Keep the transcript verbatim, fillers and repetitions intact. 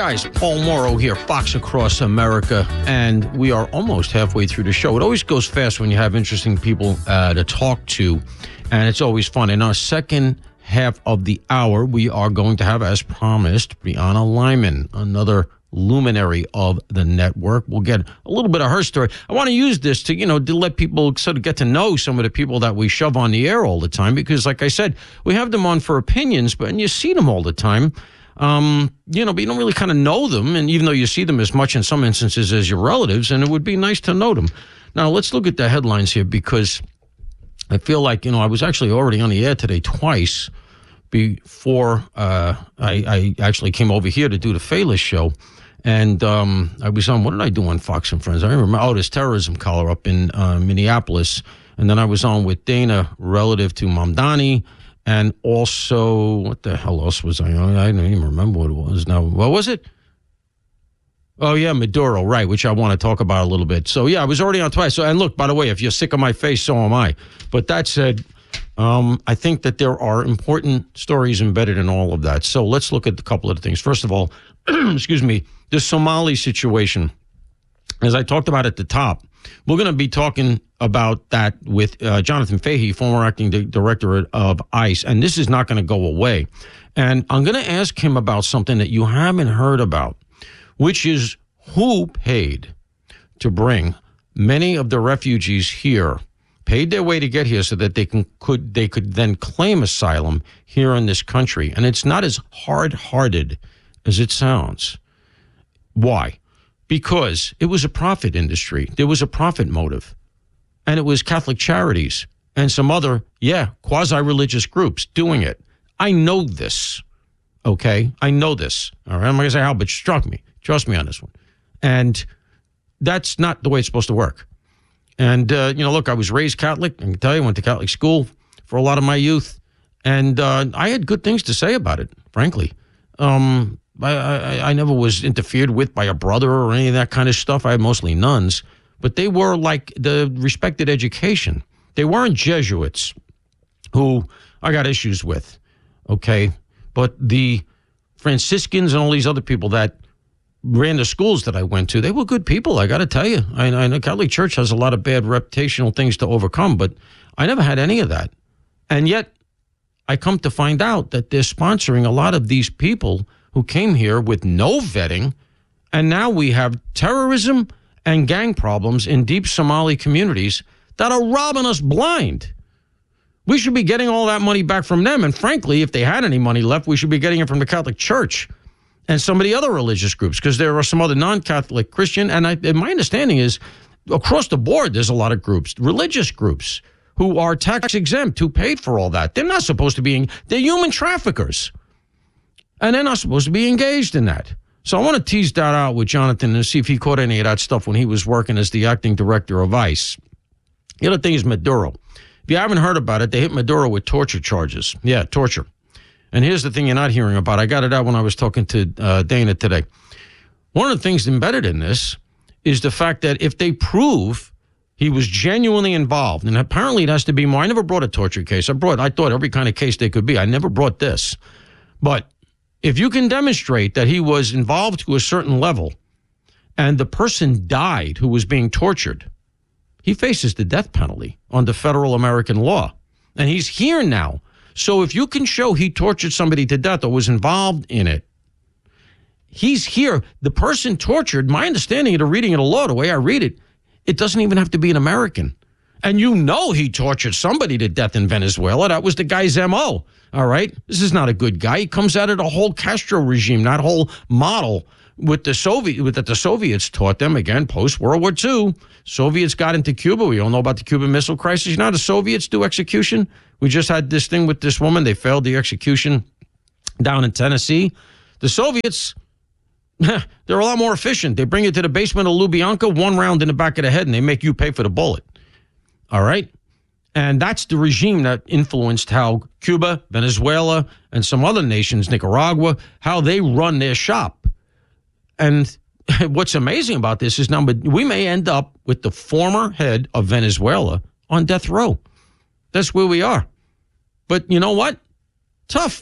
Guys, Paul Morrow here, Fox Across America, and we are almost halfway through the show. It always goes fast when you have interesting people uh, to talk to, and it's always fun. In our second half of the hour, we are going to have, as promised, Brianna Lyman, another luminary of the network. We'll get a little bit of her story. I want to use this to, you know, to let people sort of get to know some of the people that we shove on the air all the time, because, like I said, we have them on for opinions, but and you see them all the time. Um, you know, but you don't really kind of know them, and even though you see them as much in some instances as your relatives, and it would be nice to know them. Now, let's look at the headlines here, because I feel like, you know, I was actually already on the air today twice before uh, I, I actually came over here to do the Fela show, and um, I was on, what did I do on Fox and Friends? I remember, oh, this terrorism caller up in uh, Minneapolis, and then I was on with Dana relative to Mamdani. And also, what the hell else was I on? I don't even remember what it was now. What was it? Oh, yeah, Maduro, right, which I want to talk about a little bit. So, yeah, I was already on twice. So, and look, by the way, if you're sick of my face, so am I. But that said, um, I think that there are important stories embedded in all of that. So let's look at a couple of things. First of all, excuse me, the Somali situation. As I talked about at the top, we're going to be talking about that with uh, Jonathan Fahey, former acting di- director of ICE, and this is not going to go away. And I'm going to ask him about something that you haven't heard about, which is who paid to bring many of the refugees here, paid their way to get here so that they can could they could then claim asylum here in this country. And it's not as hard-hearted as it sounds. Why? Because it was a profit industry. There was a profit motive. And it was Catholic Charities and some other, yeah, quasi-religious groups doing it. I know this, okay? I know this, all right? I'm not going to say how, but it struck me. Trust me on this one. And that's not the way it's supposed to work. And, uh, you know, look, I was raised Catholic. I can tell you, I went to Catholic school for a lot of my youth. And uh, I had good things to say about it, frankly. Um, I, I, I never was interfered with by a brother or any of that kind of stuff. I had mostly nuns. But they were like the respected education. They weren't Jesuits, who I got issues with, okay? But the Franciscans and all these other people that ran the schools that I went to, they were good people, I got to tell you. I, I know Catholic Church has a lot of bad reputational things to overcome, but I never had any of that. And yet, I come to find out that they're sponsoring a lot of these people who came here with no vetting, and now we have terrorism and gang problems in deep Somali communities that are robbing us blind. We should be getting all that money back from them. And frankly, if they had any money left, we should be getting it from the Catholic Church and some of the other religious groups, because there are some other non-Catholic Christian. And, I, and my understanding is across the board, there's a lot of groups, religious groups, who are tax exempt, who paid for all that. They're not supposed to be, they're human traffickers. And they're not supposed to be engaged in that. So I want to tease that out with Jonathan and see if he caught any of that stuff when he was working as the acting director of ICE. The other thing is Maduro. If you haven't heard about it, they hit Maduro with torture charges. Yeah, torture. And here's the thing you're not hearing about. I got it out when I was talking to uh, Dana today. One of the things embedded in this is the fact that if they prove he was genuinely involved, and apparently it has to be more. I never brought a torture case. I brought, I thought every kind of case they could be. I never brought this. But if you can demonstrate that he was involved to a certain level and the person died who was being tortured, he faces the death penalty under federal American law. And he's here now. So if you can show he tortured somebody to death or was involved in it, he's here. The person tortured, my understanding of the reading of the law, the way I read it, it doesn't even have to be an American. And you know he tortured somebody to death in Venezuela. That was the guy's M O. All right? This is not a good guy. He comes out of the whole Castro regime, that whole model with the Soviet, with that the Soviets taught them, again, post-World War Two. Soviets got into Cuba. We all know about the Cuban Missile Crisis. You know how the Soviets do execution? We just had this thing with this woman. They failed the execution down in Tennessee. The Soviets, they're a lot more efficient. They bring you to the basement of Lubyanka, one round in the back of the head, and they make you pay for the bullet. All right? And that's the regime that influenced how Cuba, Venezuela, and some other nations, Nicaragua, how they run their shop. And what's amazing about this is now we may end up with the former head of Venezuela on death row. That's where we are. But you know what? Tough.